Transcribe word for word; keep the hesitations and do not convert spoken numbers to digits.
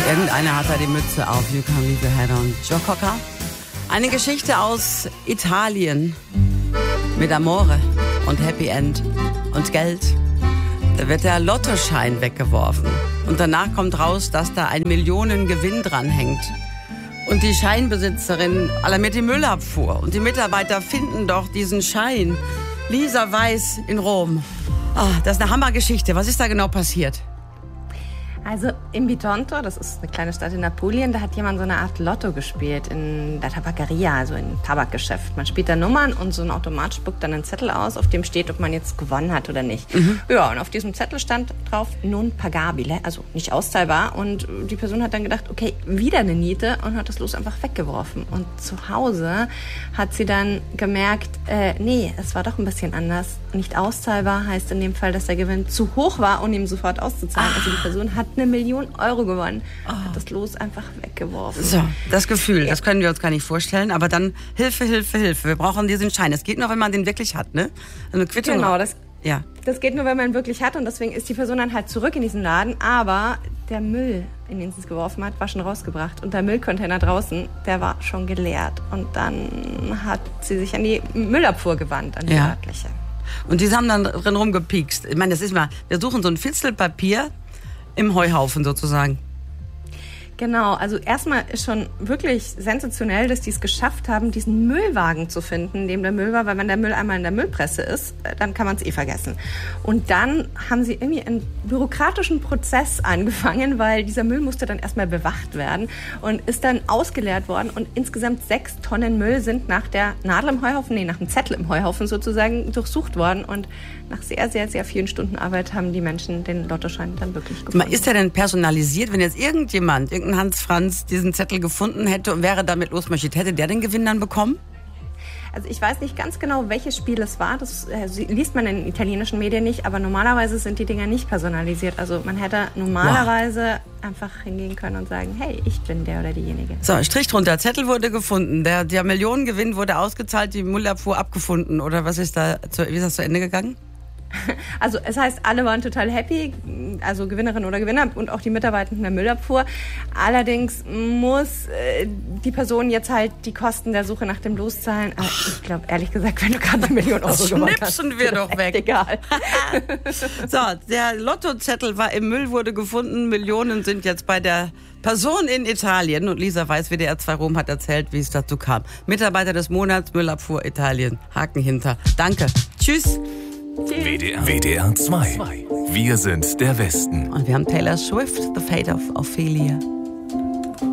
Irgendeiner hat da die Mütze auf. You can leave your head on. Joe Cocker. Eine Geschichte aus Italien mit Amore und Happy End und Geld. Da wird der Lottoschein weggeworfen. Und danach kommt raus, dass da ein Millionengewinn dran hängt. Und die Scheinbesitzerin alarmiert die Müllabfuhr. Und die Mitarbeiter finden doch diesen Schein. Lisa Weiß in Rom. Ah, das ist eine Hammergeschichte. Was ist da genau passiert? Also in Bitonto, das ist eine kleine Stadt in Apulien, da hat jemand so eine Art Lotto gespielt in der Tabackeria, also im Tabakgeschäft. Man spielt da Nummern und so ein Automat spuckt dann einen Zettel aus, auf dem steht, ob man jetzt gewonnen hat oder nicht. Mhm. Ja, und auf diesem Zettel stand drauf non pagabile, also nicht auszahlbar. Und die Person hat dann gedacht, okay, wieder eine Niete und hat das Los einfach weggeworfen. Und zu Hause hat sie dann gemerkt, äh, nee, es war doch ein bisschen anders. Nicht auszahlbar heißt in dem Fall, dass der Gewinn zu hoch war, um ihm sofort auszuzahlen. Ah. Also die Person hat eine Million Euro gewonnen, oh. hat das Los einfach weggeworfen. So, das Gefühl, ja. Das können wir uns gar nicht vorstellen, aber dann Hilfe, Hilfe, Hilfe. Wir brauchen diesen Schein. Es geht nur, wenn man den wirklich hat, ne? Eine Quittung. Genau, das, ja. das geht nur, wenn man ihn wirklich hat und deswegen ist die Person dann halt zurück in diesen Laden, aber der Müll, in den sie es geworfen hat, war schon rausgebracht und der Müllcontainer draußen, der war schon geleert und dann hat sie sich an die Müllabfuhr gewandt, an die ja. örtliche. Und die haben dann drin rumgepiekst. Ich meine, das ist mal, wir suchen so ein Fitzel Papier im Heuhaufen sozusagen. Genau, also erstmal ist schon wirklich sensationell, dass die es geschafft haben, diesen Müllwagen zu finden, in dem der Müll war, weil wenn der Müll einmal in der Müllpresse ist, dann kann man es eh vergessen. Und dann haben sie irgendwie einen bürokratischen Prozess angefangen, weil dieser Müll musste dann erstmal bewacht werden und ist dann ausgeleert worden und insgesamt sechs Tonnen Müll sind nach der Nadel im Heuhaufen, nee, nach dem Zettel im Heuhaufen sozusagen durchsucht worden und nach sehr, sehr, sehr vielen Stunden Arbeit haben die Menschen den Lottoschein dann wirklich gefunden. Ist der denn personalisiert, wenn jetzt irgendjemand, irgendein Hans Franz diesen Zettel gefunden hätte und wäre damit losmarschiert, hätte der den Gewinn dann bekommen? Also ich weiß nicht ganz genau, welches Spiel es war. Das äh, liest man in italienischen Medien nicht, aber normalerweise sind die Dinger nicht personalisiert. Also man hätte normalerweise wow. einfach hingehen können und sagen, hey, ich bin der oder diejenige. So, Strich drunter, Zettel wurde gefunden, der, der Millionengewinn wurde ausgezahlt, die Müllabfuhr abgefunden oder was ist da, zu, wie ist das zu Ende gegangen? Also es heißt, alle waren total happy, also Gewinnerin oder Gewinner und auch die Mitarbeitenden der Müllabfuhr. Allerdings muss äh, die Person jetzt halt die Kosten der Suche nach dem Los zahlen. Aber ich glaube, ehrlich gesagt, wenn du gerade eine Million Euro gewonnen hast, schnipsen wir doch weg. Egal. So, der Lottozettel war im Müll, wurde gefunden. Millionen sind jetzt bei der Person in Italien. Und Lisa Weiß, W D R zwei Rom, hat erzählt, wie es dazu kam. Mitarbeiter des Monats, Müllabfuhr Italien. Haken hinter. Danke. Tschüss. W D R zwei. Wir sind der Westen. Und wir haben Taylor Swift, The Fate of Ophelia.